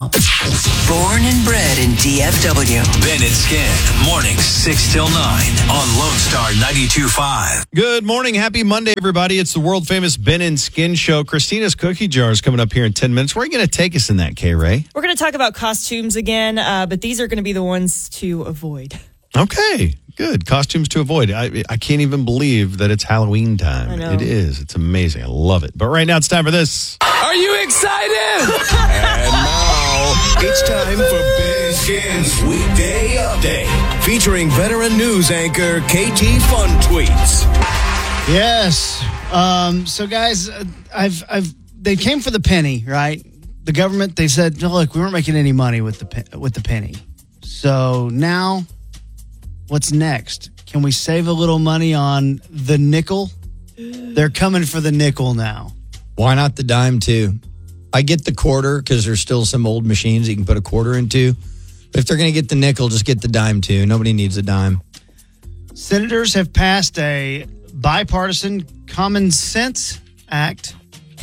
Born and bred in DFW. Ben and Skin, mornings 6 till 9 on Lone Star 92.5. Good morning. Happy Monday, everybody. It's the world-famous Ben and Skin Show. Christina's Cookie Jar is coming up here in 10 minutes. Where are you going to take us in that, K-Ray? We're going to talk about costumes again, but these are going to be the ones to avoid. Okay, good. Costumes to avoid. I can't even believe that it's Halloween time. I know. It is. It's amazing. I love it. But right now, it's time for this. Are you excited? And now, it's time for Ben and Skin's Weekday Update, featuring veteran news anchor KT Fun Tweets. Yes. So, guys, they came for the penny, right? The government, they said, look, we weren't making any money with the penny. So now, what's next? Can we save a little money on the nickel? They're coming for the nickel now. Why not the dime, too? I get the quarter because there's still some old machines you can put a quarter into. But if they're going to get the nickel, just get the dime, too. Nobody needs a dime. Senators have passed a bipartisan Common Sense Act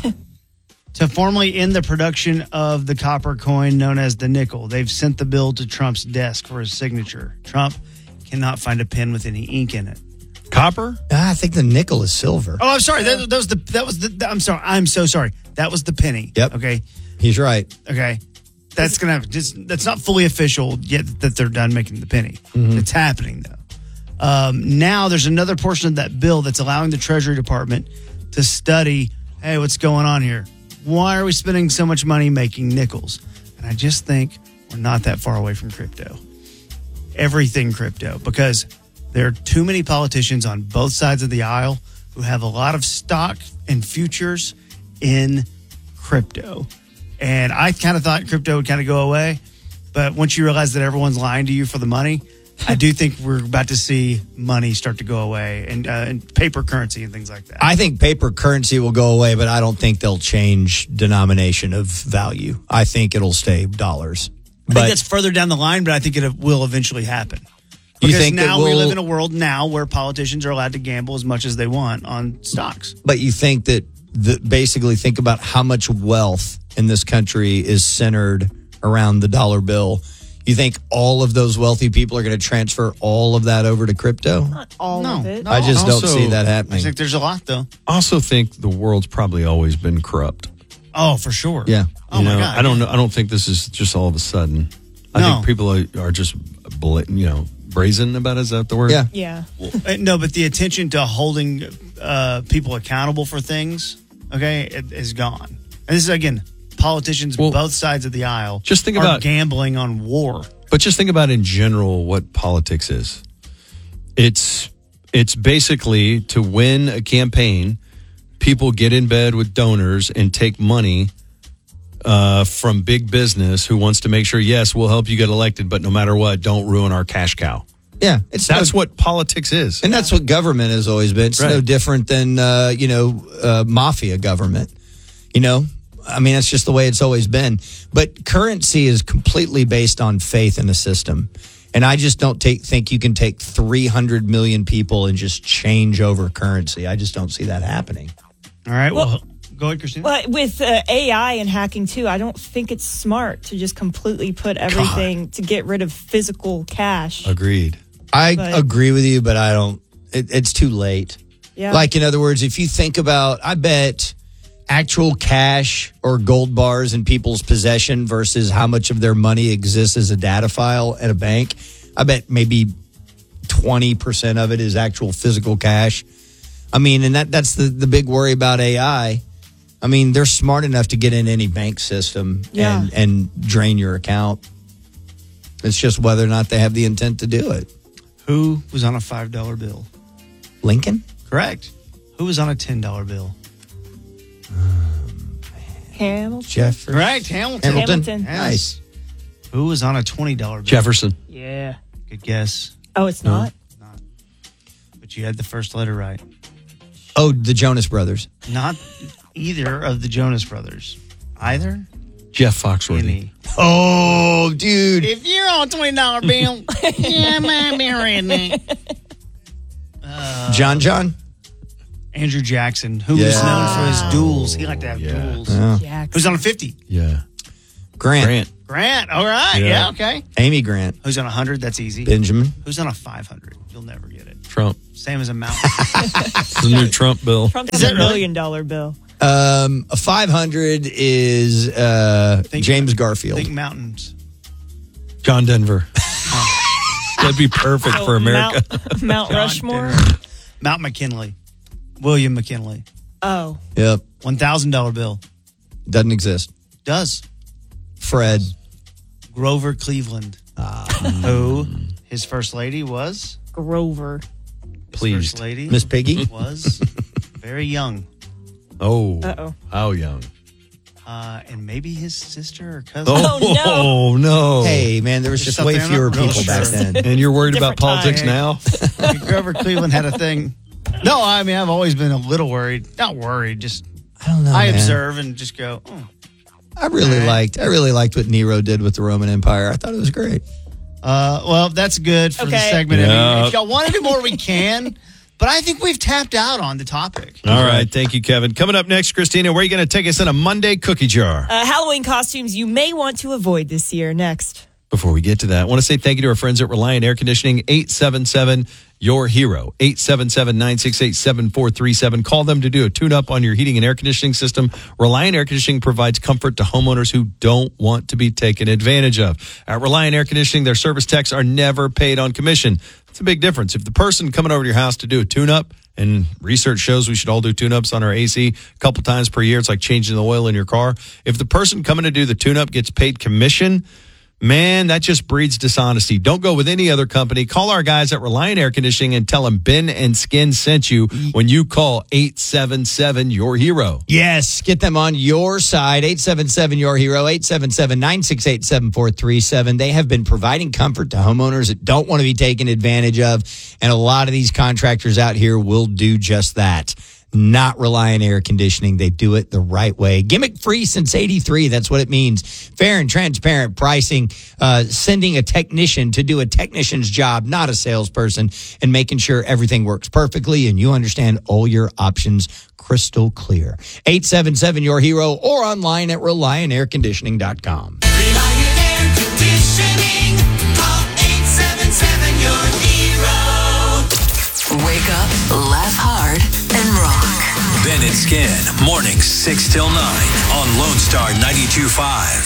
to formally end the production of the copper coin known as the nickel. They've sent the bill to Trump's desk for his signature. Trump cannot find a pen with any ink in it. Copper? I think the nickel is silver. Oh, I'm sorry. That was the. I'm sorry. I'm so sorry. That was the penny. Yep. Okay. He's right. Okay. That's gonna. That's not fully official yet that they're done making the penny. Mm-hmm. It's happening though. Now there's another portion of that bill that's allowing the Treasury Department to study. Hey, what's going on here? Why are we spending so much money making nickels? And I just think we're not that far away from crypto. Everything crypto, because there are too many politicians on both sides of the aisle who have a lot of stock and futures in crypto. And I kind of thought crypto would kind of go away. But once you realize that everyone's lying to you for the money, I do think we're about to see money start to go away and paper currency and things like that. I think paper currency will go away, but I don't think they'll change denomination of value. I think it'll stay dollars. I think that's further down the line, but I think it will eventually happen. You Because think now we live in a world now where politicians are allowed to gamble as much as they want on stocks. But you think that basically think about how much wealth in this country is centered around the dollar bill. You think all of those wealthy people are going to transfer all of that over to crypto? Not all of it. No. I just don't Also, see that I happening. think there's a lot, though. Also think the world's probably always been corrupt. Oh, for sure. Yeah. Oh, my God. I don't know. I don't think this is just all of a sudden. I No. think people are just, brazen about it. Is that the word? Yeah. Yeah. No, but the attention to holding people accountable for things, okay, is gone. And this is, again, politicians both sides of the aisle Just think are about gambling on war. But just think about in general what politics is. It's basically to win a campaign, people get in bed with donors and take money from big business who wants to make sure, yes, we'll help you get elected, but no matter what, don't ruin our cash cow. Yeah. That's what politics is. And that's what government has always been. It's no Right. different than, mafia government. I mean, that's just the way it's always been. But currency is completely based on faith in the system. And I just don't think you can take 300 million people and just change over currency. I just don't see that happening. All right, well go ahead, Christina. But with AI and hacking, too, I don't think it's smart to just completely put everything to get rid of physical cash. Agreed. I But- agree with you, but I don't. It's too late. Yeah. Like, in other words, if you think about, I bet actual cash or gold bars in people's possession versus how much of their money exists as a data file at a bank, I bet maybe 20% of it is actual physical cash. I mean, and that's the big worry about AI. I mean, they're smart enough to get in any bank system and drain your account. It's just whether or not they have the intent to do it. Who was on a $5 bill? Lincoln? Correct. Who was on a $10 bill? Hamilton. Jefferson. Correct. Hamilton. Hamilton. Yes. Nice. Who was on a $20 bill? Jefferson. Yeah. Good guess. Oh, it's not? But you had the first letter right. Oh, the Jonas Brothers. Not either of the Jonas Brothers. Either? Jeff Foxworthy. Any. Oh, dude. If you're on a $20 bill, yeah, might be redneck. John? Andrew Jackson, who was known for his duels. He liked to have duels. Yeah. Jackson. Who's on a 50? Yeah. Grant. Grant. All right. Yeah. Yeah. Okay. Amy Grant. Who's on 100? That's easy. Benjamin. Who's on a 500? You'll never get it. Trump. Same as a mountain. It's the new Trump bill. Trump's Is a that really? $1 million bill. A 500 is James Garfield. Think mountains. John Denver. That'd be perfect for America. Mount Rushmore. Mount McKinley. William McKinley. Oh, Yep. $1,000 bill. Doesn't exist. Does. Fred. Grover Cleveland. Who his first lady was? Grover. Pleased. First lady Miss Piggy. was very young. Oh. Uh-oh. How young? And maybe his sister or cousin. Oh, no. Hey, man, there was just way something I'm fewer not real people back sure. then. And you're worried about Different politics time. now? Grover Cleveland had a thing. No, I mean, I've always been a little worried. Not worried, just I don't know. I man. observe and just go, I really liked what Nero did with the Roman Empire. I thought it was great. well, that's good for the Okay. segment. I mean, Yeah. if y'all want to do more, we can. But I think we've tapped out on the topic. All right. Thank you, Kevin. Coming up next, Christina, where are you going to take us in a Monday cookie jar? Halloween costumes you may want to avoid this year. Next. Before we get to that, I want to say thank you to our friends at Reliant Air Conditioning, 877 Your Hero, 877-968-7437. Call them to do a tune-up on your heating and air conditioning system. Reliant Air Conditioning provides comfort to homeowners who don't want to be taken advantage of. At Reliant Air Conditioning, their service techs are never paid on commission. It's a big difference. If the person coming over to your house to do a tune-up, and research shows we should all do tune-ups on our AC a couple times per year, it's like changing the oil in your car. If the person coming to do the tune-up gets paid commission, man, that just breeds dishonesty. Don't go with any other company. Call our guys at Reliant Air Conditioning and tell them Ben and Skin sent you when you call 877 Your Hero. Yes, get them on your side. 877 Your Hero, 877-968-7437. They have been providing comfort to homeowners that don't want to be taken advantage of. And a lot of these contractors out here will do just that. Not Reliant Air Conditioning. They do it the right way. Gimmick free since 83. That's what it means. Fair and transparent pricing. Sending a technician to do a technician's job, not a salesperson, and making sure everything works perfectly and you understand all your options crystal clear. 877 Your Hero or online at ReliantAirConditioning.com. Reliant Air Conditioning. Call 877 Your Hero. Wake up, laugh hard, and rock. Ben and Skin, mornings 6 till 9 on Lone Star 92.5.